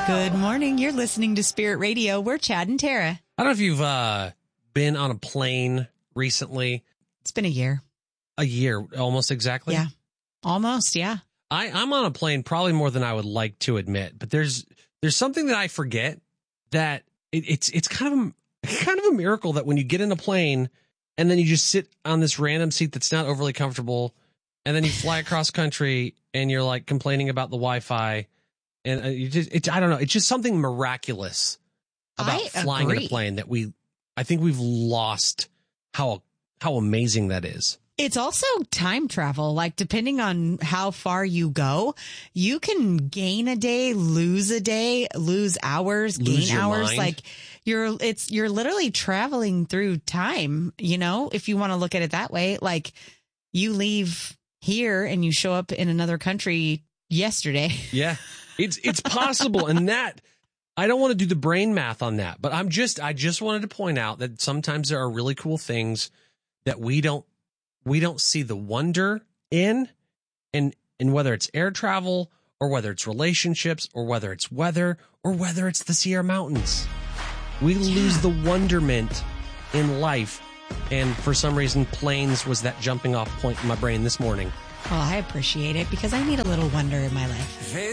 Good morning. You're listening to Spirit Radio. We're Chad and Tara. I don't know if you've been on a plane recently. It's been a year. A year, almost exactly? Yeah. Almost, yeah. I'm on a plane probably more than I would like to admit, but there's something that I forget that it's kind of a miracle that when you get in a plane and then you just sit on this random seat that's not overly comfortable and then you fly across country and you're like complaining about the Wi-Fi and I don't know. It's just something miraculous about flying in a plane that I think we've lost how amazing that is. It's also time travel. Like, depending on how far you go, you can gain a day, lose a day, lose hours, gain hours. Mind. Like, you're literally traveling through time, if you want to look at it that way. Like, you leave here and you show up in another country yesterday. Yeah, it's possible. And that, I don't want to do the brain math on that, but I just wanted to point out that sometimes there are really cool things that we don't see the wonder in, and whether it's air travel or whether it's relationships or whether it's weather or whether it's the Sierra Mountains. We lose the wonderment in life. And for some reason, planes was that jumping off point in my brain this morning. Well, I appreciate it because I need a little wonder in my life.